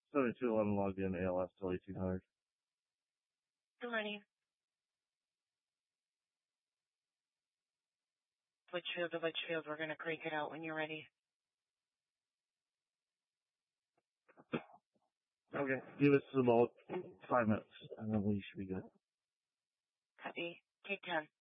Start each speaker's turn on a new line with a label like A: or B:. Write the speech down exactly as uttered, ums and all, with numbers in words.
A: seventy-two eleven logged in, A L S till eighteen hundred.
B: Good morning. Litchfield to Litchfield, we're going to crank it out when you're ready.
A: Okay, give us about five minutes, and then we should be good.
B: Copy. Take ten.